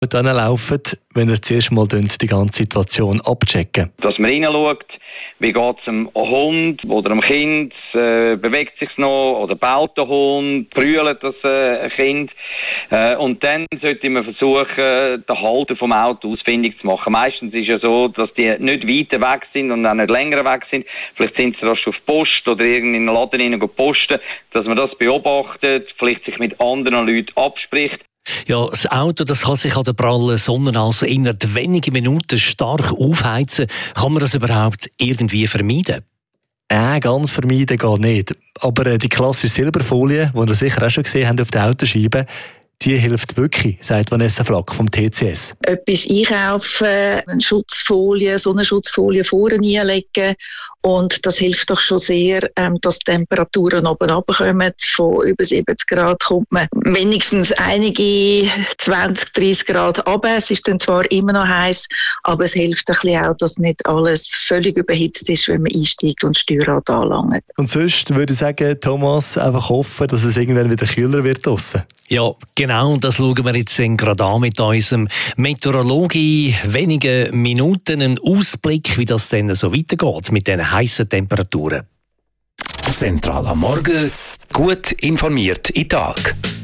dann laufen, wenn ihr zuerst mal die ganze Situation abchecken. Dass man reinschaut, wie geht es dem Hund oder dem Kind, bewegt sich noch oder baut der Hund, brüllt das Kind. Und dann sollte man versuchen, den Halter vom Auto ausfindig zu machen. Meistens ist es ja so, dass die nicht weiter weg sind und auch nicht länger weg sind. Vielleicht sind sie rasch auf Post oder in einen Laden hinein posten, dass man das beobachtet, vielleicht sich mit anderen Leuten abspricht. Ja, das Auto das kann sich an der prallen Sonne also innerhalb weniger Minuten stark aufheizen. Kann man das überhaupt irgendwie vermeiden? Ganz vermeiden geht nicht. Aber die klassische Silberfolie, die ihr sicher auch schon gesehen habt auf der Autoscheibe, die hilft wirklich, sagt Vanessa Flack vom TCS. Etwas einkaufen, eine Schutzfolie, Sonnenschutzfolie vorne einlegen und das hilft doch schon sehr, dass die Temperaturen oben runterkommen. Von über 70 Grad kommt man wenigstens einige 20, 30 Grad runter. Es ist dann zwar immer noch heiß, aber es hilft ein bisschen auch, dass nicht alles völlig überhitzt ist, wenn man einsteigt und das Steuerrad anlangt. Und sonst würde ich sagen, Thomas, einfach hoffen, dass es irgendwann wieder kühler wird draussen. Ja, genau, das schauen wir jetzt gerade an mit unserem Meteorologie. Wenige Minuten ein Ausblick, wie das dann so weitergeht mit diesen heissen Temperaturen. Zentral am Morgen, gut informiert in den Tag.